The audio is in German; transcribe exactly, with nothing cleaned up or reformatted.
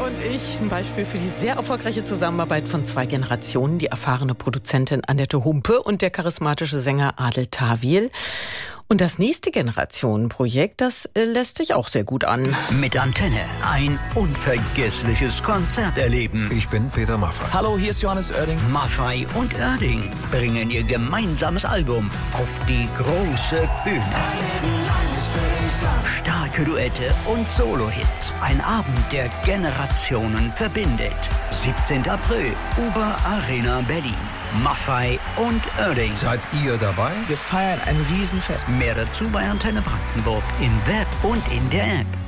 und ich. Ein Beispiel für die sehr erfolgreiche Zusammenarbeit von zwei Generationen. Die erfahrene Produzentin Annette Humpe und der charismatische Sänger Adel Tawil. Und das nächste Generationenprojekt, das äh, lässt sich auch sehr gut an. Mit Antenne ein unvergessliches Konzert erleben. Ich bin Peter Maffay. Hallo, hier ist Johannes Oerding. Maffay und Oerding bringen ihr gemeinsames Album auf die große Bühne. Starke Duette und Solo-Hits. Ein Abend, der Generationen verbindet. siebzehnten April, Uber Arena Berlin. Maffay und Oerding. Seid ihr dabei? Wir feiern ein Riesenfest. Mehr dazu bei Antenne Brandenburg im Web und in der App.